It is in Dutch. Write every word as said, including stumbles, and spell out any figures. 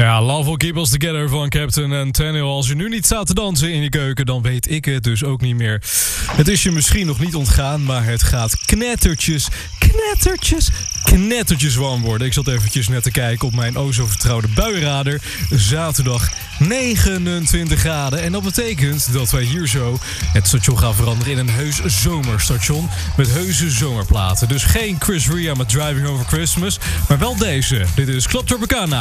Ja, Love Will Keep Us Together van Captain Antonio. Als je nu niet staat te dansen in je keuken, dan weet ik het dus ook niet meer. Het is je misschien nog niet ontgaan, maar het gaat knettertjes, knettertjes, knettertjes warm worden. Ik zat eventjes net te kijken op mijn o zo vertrouwde buienradar. Zaterdag negenentwintig graden. En dat betekent dat wij hier zo het station gaan veranderen in een heus zomerstation met heuse zomerplaten. Dus geen Chris Ria met Driving Over Christmas, maar wel deze. Dit is Club Tropicana.